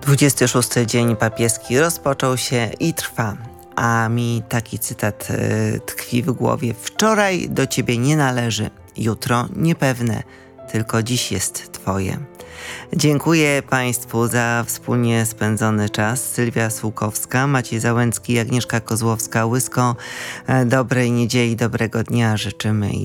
26 dzień papieski rozpoczął się i trwa, a mi taki cytat tkwi w głowie. Wczoraj do ciebie nie należy, jutro niepewne, tylko dziś jest twoje. Dziękuję Państwu za wspólnie spędzony czas. Sylwia Sułkowska, Maciej Załęcki, Agnieszka Kozłowska-Łysko. Dobrej niedzieli, dobrego dnia życzymy.